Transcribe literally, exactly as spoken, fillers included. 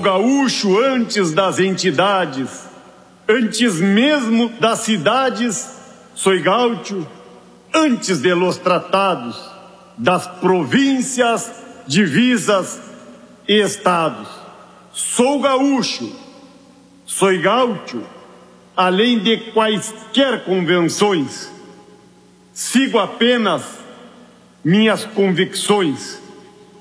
gaúcho antes das entidades, antes mesmo das cidades, sou gaúcho antes de los tratados, das províncias, divisas e estados. Sou gaúcho, sou gaúcho, além de quaisquer convenções, sigo apenas minhas convicções.